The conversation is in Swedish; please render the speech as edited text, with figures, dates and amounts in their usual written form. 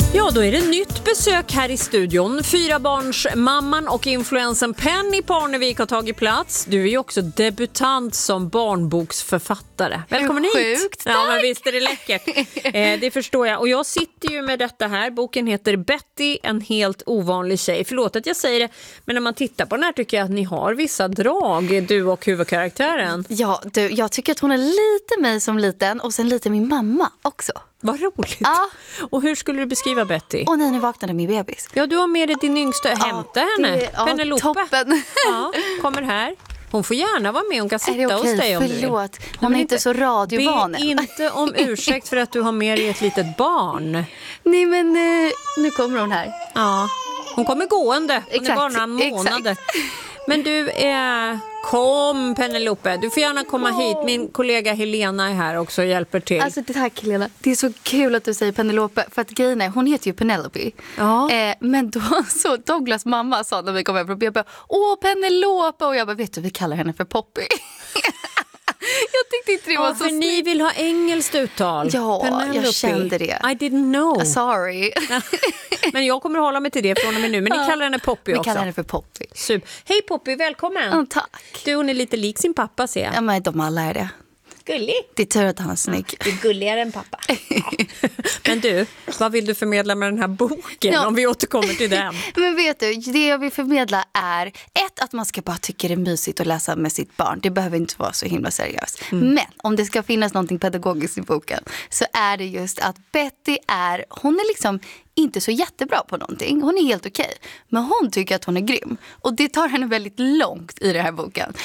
Ja, då är det nytt besök här i studion. 4-barnsmamman och influensen Penny Parnevik har tagit plats. Du är ju också debutant som barnboksförfattare. Välkommen hit! Sjukt, tack. Ja, men visst är det läckert. Det förstår jag. Och jag sitter ju med detta här. Boken heter Betty, en helt ovanlig tjej. Förlåt att jag säger det, men när man tittar på den här tycker jag att ni har vissa drag, du och huvudkaraktären. Ja, jag tycker att hon är lite mig som liten och sen lite min mamma också. Vad roligt. Ja. Och hur skulle du beskriva Betty? Och nu vaknade min bebis. Ja, du har med dig din yngsta. Hämta henne. Penelope. Toppen. Ja, kommer här. Hon får gärna vara med. Hon kan Är det sitta hos dig om du vill. Förlåt. Hon är inte så radiovan. Be inte om ursäkt för att du har med dig ett litet barn. Nej, men nu kommer hon här. Ja, hon kommer gående. Hon är bara några månader. Exakt. Men du kom Penelope, du får gärna komma hit. Min kollega Helena är här också och hjälper till. Alltså tack Helena. Det är så kul att du säger Penelope. För att grejen är, hon heter ju Penelope. Ja. Men då så Douglas mamma sa när vi kom hem från BB, åh Penelope. Och jag bara, vet du, vi kallar henne för Poppy. Jag tyckte inte det var så för ni vill ha engelskt uttal. Ja, Penelope. jag kände det. I didn't know. Sorry. Men jag kommer hålla mig till det från och med nu. Men ni kallar henne Poppy också. Vi kallar henne för Poppy. Super. Hej Poppy, välkommen. Tack. Du, hon är lite lik sin pappa, ser jag. Ja, men de alla är det. Gullig. Det är tur att han är snygg. Du är gulligare än pappa. Ja. Men du, vad vill du förmedla med den här boken? Ja. Om vi återkommer till den. Men vet du, det jag vill förmedla är att man ska bara tycka det är mysigt att läsa med sitt barn. Det behöver inte vara så himla seriöst. Men om det ska finnas någonting pedagogiskt i boken så är det just att Betty hon är liksom inte så jättebra på någonting. Hon är helt okej. Men hon tycker att hon är grym. Och det tar henne väldigt långt i den här boken.